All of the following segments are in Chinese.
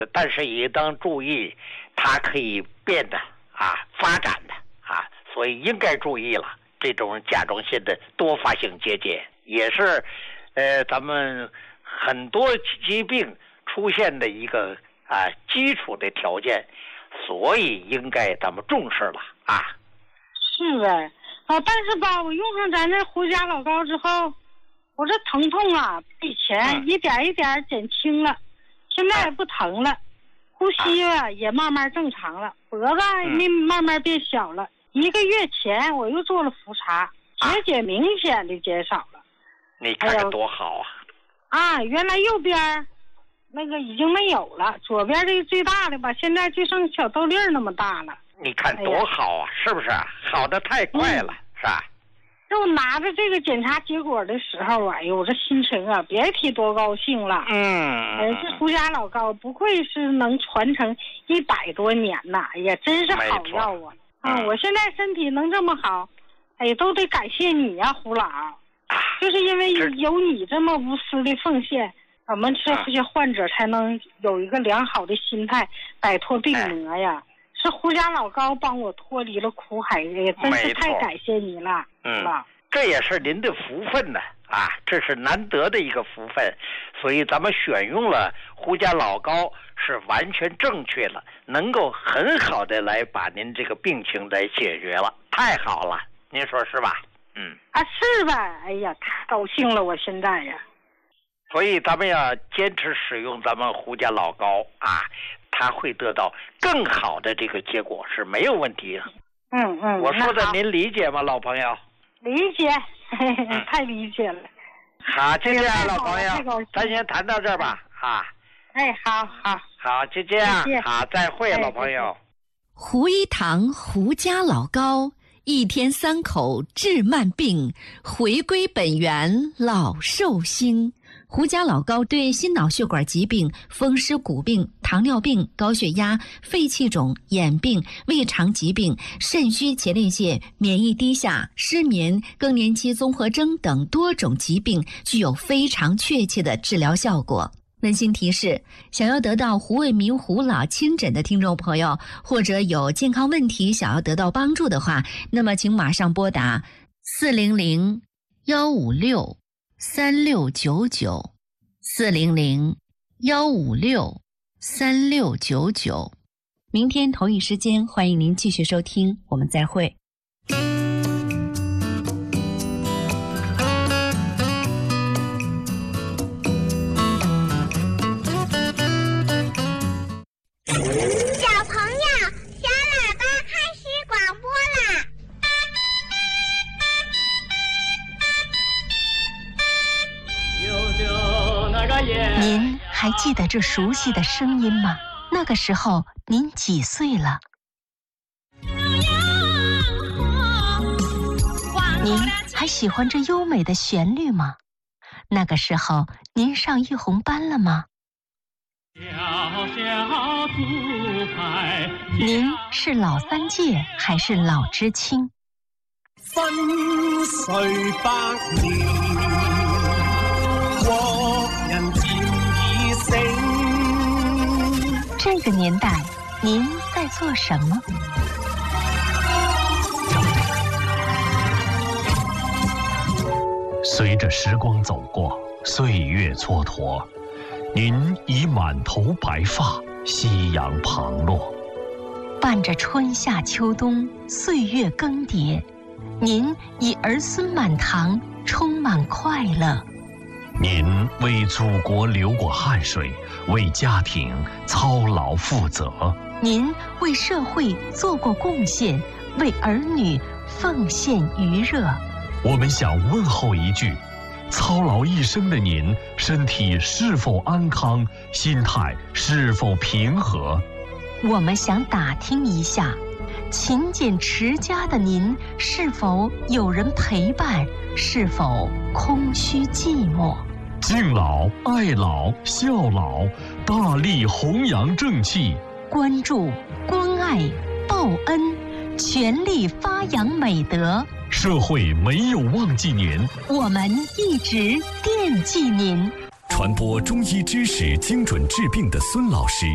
但是也当注意，它可以变的发展的所以应该注意了。这种甲状腺的多发性结节也是咱们很多疾病出现的一个基础的条件，所以应该咱们重视了是呗但是吧，我用上咱这胡家老膏之后，我这疼痛以前一点一点减轻了，现在也不疼了，呼吸也慢慢正常了，脖子也慢慢变小了。1个月前我又做了复查，结节明显的减少了。 你看看多好原来右边那个已经没有了，左边这个最大的吧，现在就剩小豆粒那么大了。 你看多好是不是？好的太快了，是吧？ 这我拿着这个检查结果的时候我这心情别提多高兴了。这胡家老膏不愧是能传承100多年呐，也真是好药我现在身体能这么好，都得感谢你呀，胡老。就是因为有你这么无私的奉献，我们这些患者才能有一个良好的心态，摆脱病魔呀。是胡家老膏帮我脱离了苦海，也真是太感谢你了。 这也是您的福分呢这是难得的一个福分，所以咱们选用了胡家老膏是完全正确了，能够很好的来把您这个病情来解决了，太好了，您说是吧？ 是吧？哎呀，太高兴了，我现在呀。 所以咱们要坚持使用咱们胡家老膏它会得到更好的这个结果是没有问题的。我说的您理解吗，老朋友？ 理解，太理解了。 好，就这样，老朋友，咱先谈到这儿吧。好，就这样。好，再会，老朋友。 胡一堂胡家老膏，1天3口治慢病，回归本源老寿星。胡家老膏对心脑血管疾病、风湿骨病、糖尿病、高血压、肺气肿、眼病、胃肠疾病、肾虚前列腺、免疫低下、失眠、更年期综合征等多种疾病具有非常确切的治疗效果。温馨提示，想要得到胡卫民胡老亲诊的听众朋友，或者有健康问题想要得到帮助的话，那么请马上拨打400-156-3699，400-156-3699。明天同一时间，欢迎您继续收听，我们再会。 您还记得这熟悉的声音吗？那个时候您几岁了？您还喜欢这优美的旋律吗？那个时候您上一红班了吗？您是老三届还是老知青？ 分岁百年，国人漸已醒。 这个年代，您在做什么？ 随着时光走过，岁月蹉跎，您已满头白发，夕阳旁落。 伴着春夏秋冬，岁月更迭，您以儿孙满堂，充满快乐。 您为祖国流过汗水，为家庭操劳负责。 您为社会做过贡献，为儿女奉献余热。 我们想问候一句：操劳一生的您，身体是否安康？心态是否平和？ 我们想打听一下，勤俭持家的您，是否有人陪伴？是否空虚寂寞？ 敬老、爱老、孝老，大力弘扬正气， 关注、关爱、报恩，全力发扬美德。 社会没有忘记您， 我们一直惦记您。 传播中医知识、精准治病的孙老师，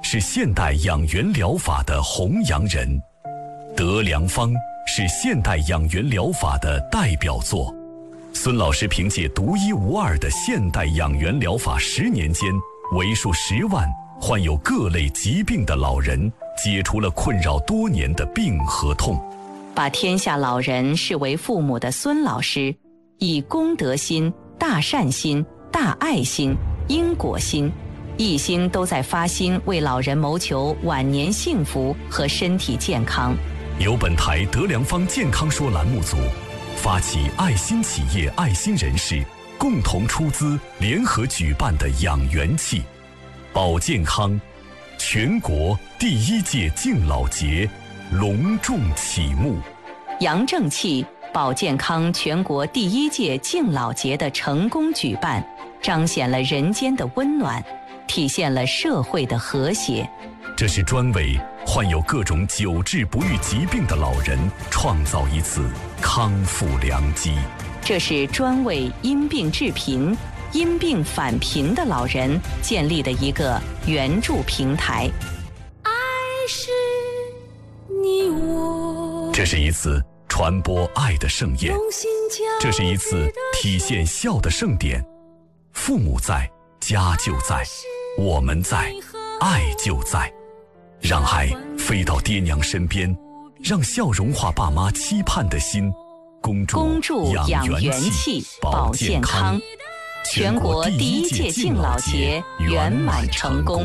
是现代养元疗法的弘扬人，德良方是现代养元疗法的代表作。孙老师凭借独一无二的现代养元疗法，10年间为数10万患有各类疾病的老人解除了困扰多年的病和痛。 把天下老人视为父母的孙老师，以公德心、大善心、大爱心、因果心，一心都在发心为老人谋求晚年幸福和身体健康。 由本台德良方健康说栏目组发起爱心企业、爱心人士共同出资联合举办的养元气保健康全国第1届敬老节隆重启幕。 杨正气保健康全国第1届敬老节的成功举办，彰显了人间的温暖，体现了社会的和谐。 这是专为患有各种久治不愈疾病的老人创造一次康复良机。 这是专为因病致贫、因病返贫的老人建立的一个援助平台。 爱是你我， 这是一次传播爱的盛宴，这是一次体现孝的盛典。父母在，家就在，我们在，爱就在。让爱飞到爹娘身边，让笑融化爸妈期盼的心。恭祝养元气保健康， 全国第1届敬老节圆满成功。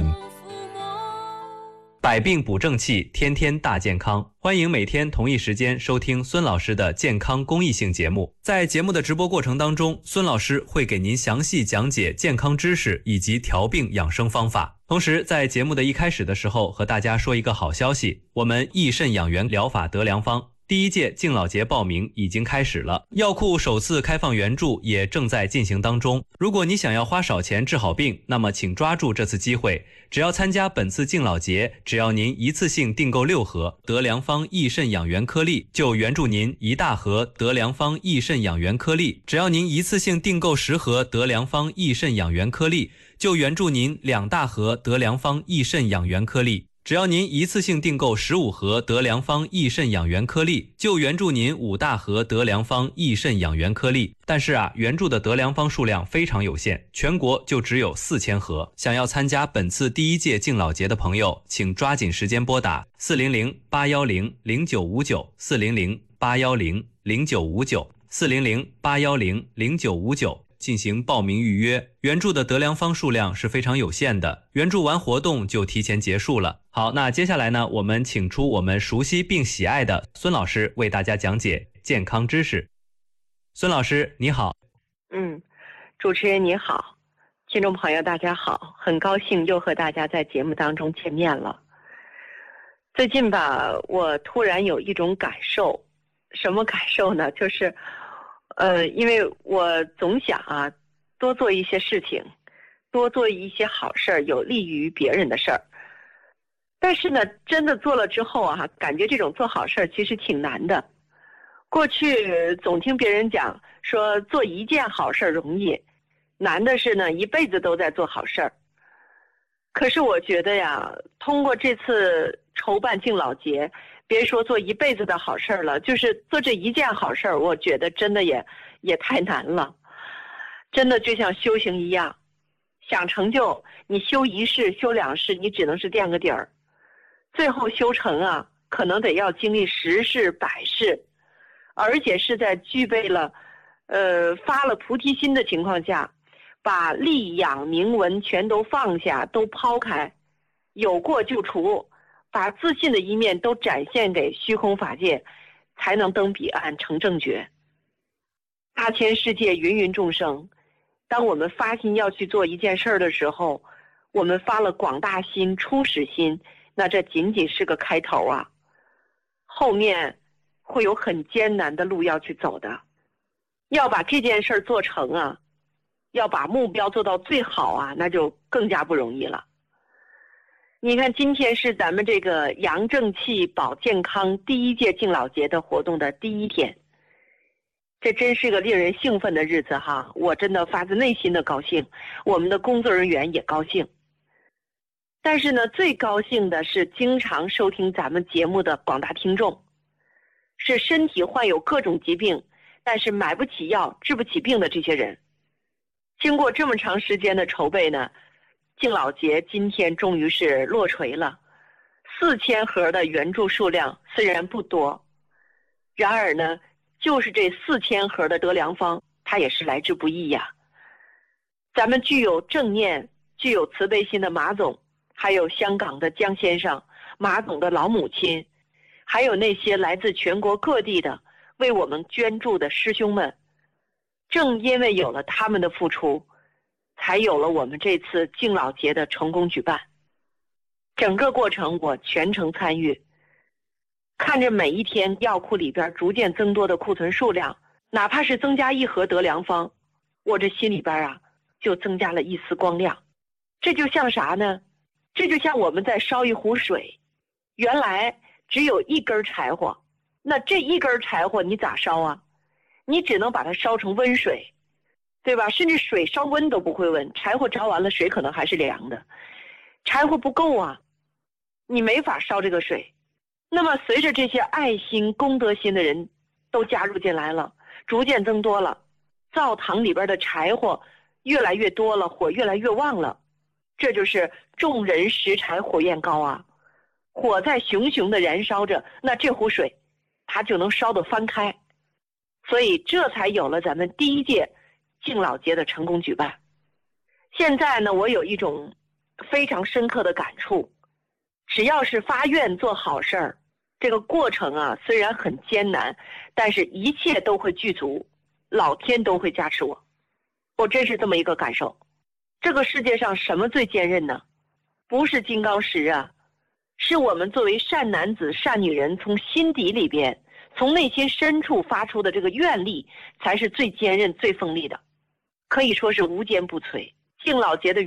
百病补正气，天天大健康。欢迎每天同一时间收听孙老师的健康公益性节目。在节目的直播过程当中，孙老师会给您详细讲解健康知识以及调病养生方法。同时在节目的一开始的时候，和大家说一个好消息，我们益肾养元疗法德良方第1届敬老节报名已经开始了，药库首次开放援助也正在进行当中。如果你想要花少钱治好病，那么请抓住这次机会，只要参加本次敬老节，只要您一次性订购6盒德良方益肾养元颗粒，就援助您1大盒德良方益肾养元颗粒；只要您一次性订购10盒德良方益肾养元颗粒，就援助您2大盒德良方益肾养元颗粒；只要您一次性订购15盒德良方益肾养元颗粒，就援助您5大盒德良方益肾养元颗粒。但是援助的德良方数量非常有限，全国就只有4000盒。想要参加本次第1届敬老节的朋友，请抓紧时间拨打400-810-0959 400-810-0959 400-810-0959进行报名预约。援助的德良方数量是非常有限的，援助完活动就提前结束了。好，那接下来呢，我们请出我们熟悉并喜爱的孙老师为大家讲解健康知识。孙老师你好。 主持人你好，听众朋友大家好，很高兴又和大家在节目当中见面了。最近吧，我突然有一种感受，什么感受呢？就是因为我总想多做一些事情，多做一些好事儿，有利于别人的事儿。但是呢，真的做了之后感觉这种做好事儿其实挺难的。过去总听别人讲说做一件好事儿容易，难的是呢一辈子都在做好事儿。可是我觉得通过这次筹办敬老节，别说做一辈子的好事儿了，就是做这一件好事儿，我觉得真的也太难了。真的就像修行一样，想成就你修1世修2世，你只能是垫个底儿，最后修成可能得要经历10世100世，而且是在具备了发了菩提心的情况下，把利养名闻全都放下，都抛开，有过就除，把自信的一面都展现给虚空法界，才能登彼岸成正觉。大千世界芸芸众生，当我们发心要去做一件事儿的时候，我们发了广大心、初始心，那这仅仅是个开头后面会有很艰难的路要去走的。要把这件事儿做成要把目标做到最好那就更加不容易了。你看，今天是咱们这个杨正气保健康第1届敬老节的活动的第1天，这真是个令人兴奋的日子我真的发自内心的高兴，我们的工作人员也高兴。 但是呢，最高兴的是经常收听咱们节目的广大听众，是身体患有各种疾病，但是买不起药、治不起病的这些人。经过这么长时间的筹备呢，敬老节今天终于是落锤了。4000盒的援助数量虽然不多，然而呢，就是这4000盒的得良方，它也是来之不易呀。咱们具有正念、具有慈悲心的马总，还有香港的江先生、马总的老母亲，还有那些来自全国各地的为我们捐助的师兄们，正因为有了他们的付出，才有了我们这次敬老节的成功举办。整个过程我全程参与，看着每一天药库里边逐渐增多的库存数量，哪怕是增加1盒得良方，我这心里边就增加了一丝光亮。这就像啥呢？这就像我们在烧一壶水，原来只有1根柴火，那这1根柴火你咋烧啊？你只能把它烧成温水，对吧？甚至水烧温都不会温，柴火着完了水可能还是凉的，柴火不够啊，你没法烧这个水。那么随着这些爱心功德心的人都加入进来了，逐渐增多了，灶堂里边的柴火越来越多了，火越来越旺了。这就是众人拾柴火焰高啊，火在熊熊的燃烧着，那这壶水它就能烧得翻开。所以这才有了咱们第1届敬老节的成功举办。现在呢，我有一种非常深刻的感触，只要是发愿做好事儿，这个过程虽然很艰难，但是一切都会具足，老天都会加持我。我真是这么一个感受。这个世界上什么最坚韧呢？不是金刚石啊，是我们作为善男子善女人从心底里边，从内心深处发出的这个愿力，才是最坚韧最锋利的，可以说是无坚不摧。敬老节的